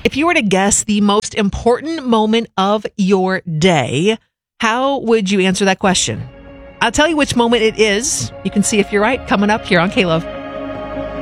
If you were to guess the most important moment of your day, how would you answer that question? I'll tell you which moment it is. You can see if you're right coming up here on K-Love.